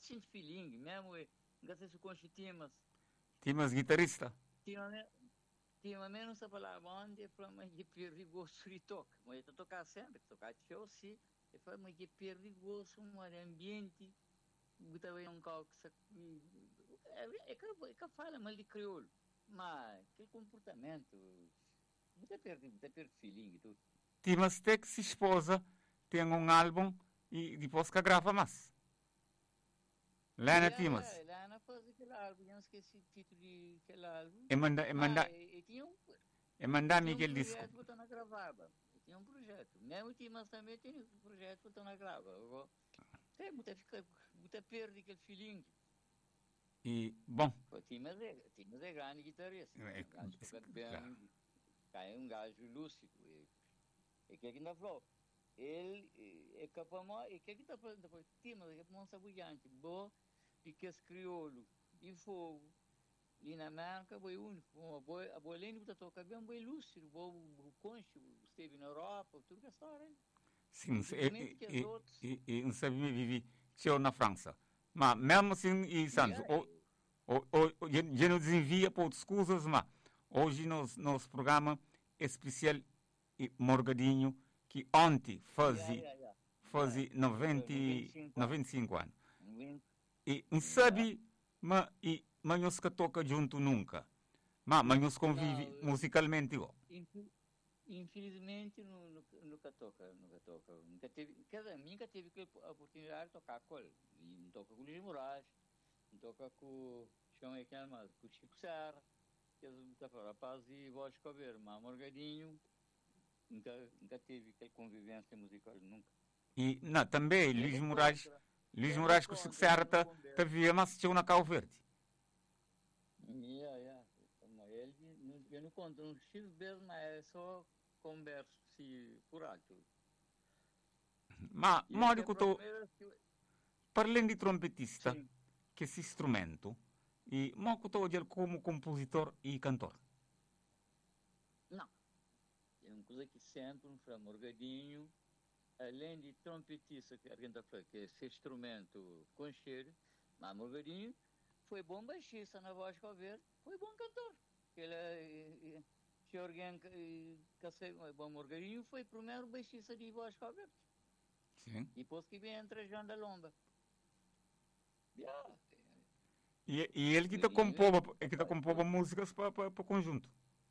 sinto feeling, mesmo, não sei se conheço Timas guitarrista. tinha menos a palavra onde, mas eu perdi gosto de tocar, mas eu tocar sempre, tocar show, sim, mas eu perdi gosto, de ambiente, também um carro é que fala mal de crioulo, mas aquele comportamento, você perde feeling e tudo. Timas tem que se esposa, tem álbum e depois que grava mais. Lana Timas. Lana faz aquele álbum, eu não esqueci o título daquele álbum. Manda Miguel disco. Tinha um projeto que eu estou na gravava. Tinha um projeto. Mesmo Timas também tem um projeto que eu estou na gravava. Tem muita perda aquele feeling. E, bom. Timas é grande guitarrista. É um gajo lúcido. É que ainda falou. Ele é capaz de. É que está falando depois. Timas é capaz de sabujante. Bom, e que esse crioulo e fogo. E na América foi único. A Bolene está tocando bem, foi lúcido. O Concho esteve na Europa, tudo que é história. Sim, e não sabe me viver só na França. Mas mesmo assim, e Santos, já nos envia para outras coisas, mas hoje nosso programa é especial e morgadinho que ontem fazia 95 anos. E não sabe, mas nós que toca junto nunca. Mas nós convive musicalmente igual. Infelizmente nunca toca. Nunca teve a oportunidade de tocar com ele. E não toca com o Luís Moraes, não toca com o Chico Serra, que está falando, rapaz e voz cover, mas Morgadinho nunca teve aquela convivência musical, nunca. E não, também Luís Moraes com o Chico Serra via mas tinha na Cabo Verde. Eu não conto um X vezes, mas é só converso por alto. Mas, Mórico, para além de trompetista, sim, que esse instrumento, e Mórico estou como compositor e cantor? Não. É uma coisa que sempre um Morgadinho, além de trompetista, que a gente fala que esse instrumento com cheiro, mas Morgadinho foi bom baixista na voz cover, foi bom cantor. Ele se alguém que bom Morgadinho foi o primeiro baixista de voz cover. Sim. E depois que vem entre João da Lomba. E ele que está compondo músicas para conjunto.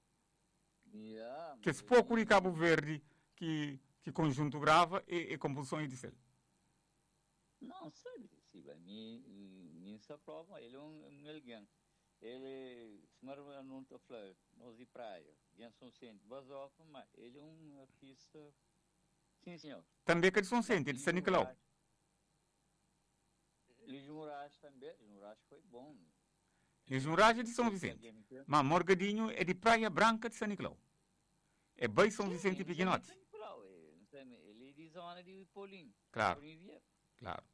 Que se pouco de Cabo Verde que conjunto grava e composições de ele. Não, sabe, me se prova, ele é um alguém. Ele, se não estou falando, nós de praia, em São Centro, Basofa, mas ele é um artista, sim senhor. Também que é de São Centro, de São Nicolau. Luís Moraes também, Luís Moraes foi bom. Luís Moraes é de São Vicente, mas Morgadinho é de Praia Branca de São Nicolau. É bem São Vicente e Pequenote. Ele é de zona de Polim. Claro, claro.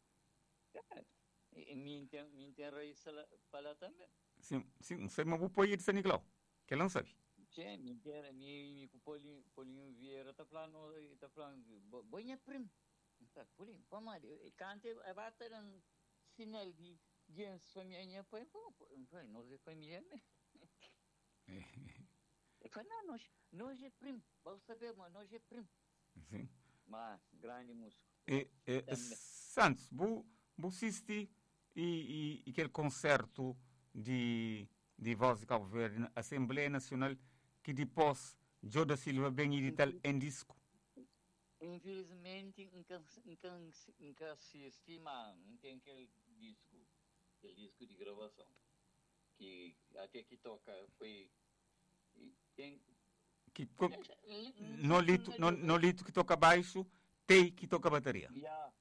Me tem raiz para lá também. Sim, não sei, mas vou pôr de São Nicolau, que ele não sabe. Sim, me com Polinho Vieira está falando, boinha primo. Polinho, pomade, cante, a bater um sinal de gente família, põe, nós é família mesmo. Não, nós é primo, vamos saber, mas nós é primo. Sim. Mas, grande músico. Santos, vou assistir e aquele concerto de voz de Cabo Verde na Assembleia Nacional que depois Joe da Silva bem edital em disco. Infelizmente, nunca assisti, mas não tem aquele disco de gravação. Que até que toca foi... No lito que toca baixo, tem que toca bateria.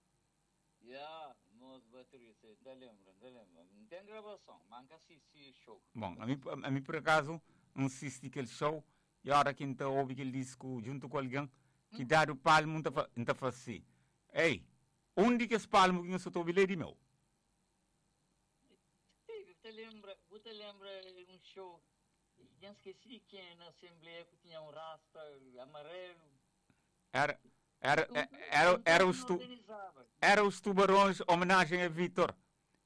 Nós bateristas, ainda lembro. Não tem gravação, mas nunca assisti show. Bom, a mim por acaso, não assisti aquele show, e a hora que a ouve aquele disco junto com alguém, que dá o palmo, não faz assim. Ei, onde que esse palmo que eu estou ouvindo de meu? Você lembra um show, já esqueci quem na Assembleia que tinha um rasta amarelo. Era os tubarões, homenagem a Vitor.